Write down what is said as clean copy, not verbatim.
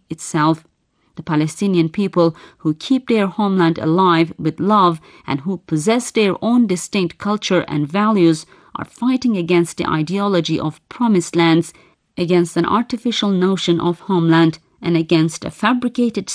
itself. The Palestinian people who keep their homeland alive with love and who possess their own distinct culture and values are fighting against the ideology of promised lands, against an artificial notion of homeland, and against a fabricated